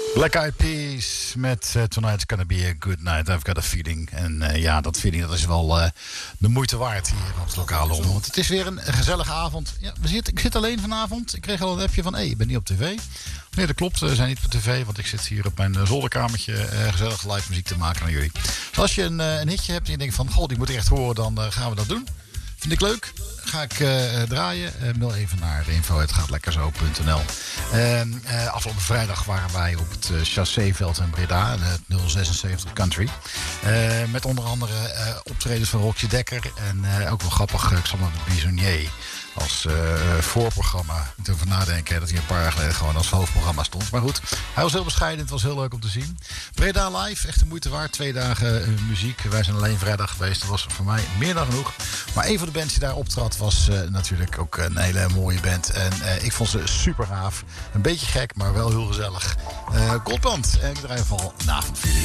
Black Eyed Peas met Tonight's Gonna Be a Good Night, I've Got a Feeling. En dat feeling dat is wel de moeite waard hier op het lokale omroep. Want het is weer een gezellige avond. Ja, ik zit alleen vanavond. Ik kreeg al een appje van, ik ben niet op tv. Nee, dat klopt. We zijn niet op tv, want ik zit hier op mijn zolderkamertje gezellig live muziek te maken naar jullie. Dus als je een hitje hebt en je denkt van, goh, die moet ik echt horen, dan gaan we dat doen. Vind ik leuk. Ga ik draaien. Mail even naar info@gaatlekkerzo.nl. Afgelopen vrijdag waren wij op het Chasséveld in Breda, het 076 Country. Met onder andere optredens van Roxy Dekker en ook wel grappig, Xander de Bisonnier als voorprogramma. Ik moet over nadenken dat hij een paar jaar geleden gewoon als hoofdprogramma stond. Maar goed, hij was heel bescheiden. Het was heel leuk om te zien. Breda live, echt de moeite waard. 2 dagen muziek. Wij zijn alleen vrijdag geweest. Dat was voor mij meer dan genoeg. Maar een van de bands die daar optrad was natuurlijk ook een hele mooie band. En ik vond ze super gaaf. Een beetje gek, maar wel heel gezellig. Goldband. En ik draai vooral vanavond voor jullie.